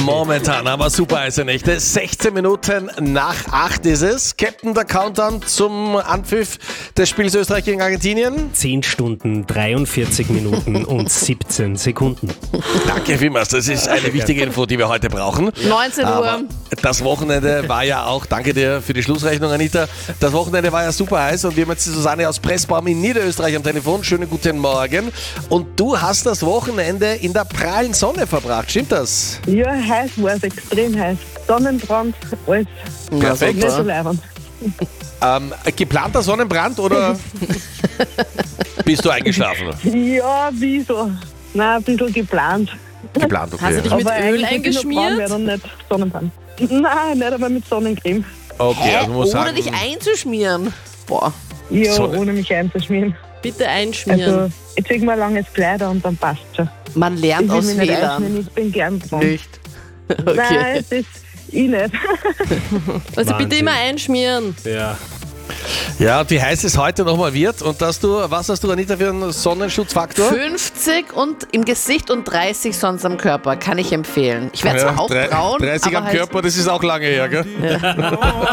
Momentan haben wir super heiße Nächte. 16 Minuten nach 8 ist es. Captain, der Countdown zum Anpfiff des Spiels Österreich gegen Argentinien. 10 Stunden, 43 Minuten und 17 Sekunden. Danke vielmals, das ist eine wichtige Info, die wir heute brauchen. 19 Uhr. Aber das Wochenende war ja auch, danke dir für die Schlussrechnung, Anita, das Wochenende war ja super heiß und wir haben jetzt die Susanne aus Pressbaum in Niederösterreich am Telefon. Schönen guten Morgen. Und du hast das Wochenende in der prallen Sonne verbracht, stimmt das? Ja, heiß war es, extrem heiß. Sonnenbrand, alles. Perfekt. Nicht so leibend. Geplanter Sonnenbrand oder bist du eingeschlafen? Ja, wieso? Nein, ein bisschen geplant. Geplant, okay. Hast du dich mit Aber Öl eigentlich, wenn ich noch braun eingeschmiert? wäre, dann nicht Sonnenbrand. Nein, nicht einmal mit Sonnencreme. Okay, also muss Ohne sagen, dich einzuschmieren. Boah, Ja, Sonne- ohne mich einzuschmieren. bitte einschmieren. Also, ich ziehe mir ein langes Kleid an und dann passt schon. Man lernt Ich will aus mich nicht Fehlern. einschmieren, ich bin gern braun. Nicht. Okay. Nein, das ich nicht. Also bitte Wahnsinn. immer einschmieren. Ja. ja, wie heiß es heute nochmal wird und was hast du, Anita, für einen Sonnenschutzfaktor? 50 und im Gesicht und 30 sonst am Körper. Kann ich empfehlen. Ich werde zwar auch braun, 30 aber am halt Körper, das ist auch lange her, gell?